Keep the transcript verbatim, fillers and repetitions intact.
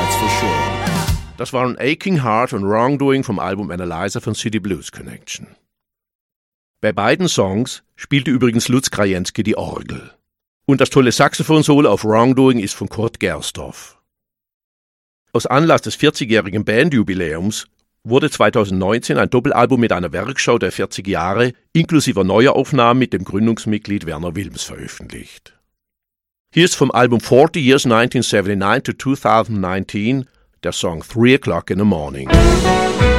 that's for sure. Das waren Aching Heart und Wrongdoing vom Album Analyzer von City Blues Connection. Bei beiden Songs spielte übrigens Lutz Krajewski die Orgel. Und das tolle Saxophon-Solo auf Wrongdoing ist von Kurt Gersdorf. Aus Anlass des vierzigjährigen Bandjubiläums wurde zweitausendneunzehn ein Doppelalbum mit einer Werkschau der vierzig Jahre inklusive Neueraufnahmen mit dem Gründungsmitglied Werner Wilms veröffentlicht. Hier ist vom Album forty Years nineteen seventy-nine to twenty nineteen der Song Three O'Clock in the Morning.